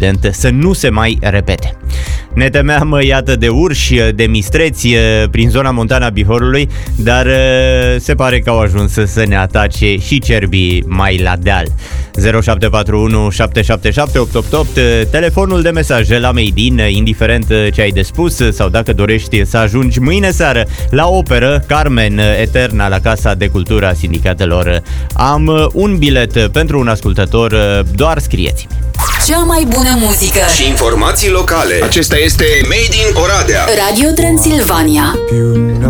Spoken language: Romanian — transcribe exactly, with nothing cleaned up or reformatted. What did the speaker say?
evident, să nu se mai repete. Ne temeam, iată, de urși, de mistreți prin zona montană a Bihorului, dar se pare că au ajuns să ne atace și cerbii mai la deal. zero șapte patru unu șapte șapte șapte opt opt opt, telefonul de mesaje la Made in, indiferent ce ai de spus sau dacă dorești să ajungi mâine seară la operă Carmen Eterna la Casa de Cultură a Sindicatelor. Am un bilet pentru un ascultător, doar scrieți-mi. Cea mai bună muzică și informații locale. Acesta este Made in Oradea. Radio Transilvania.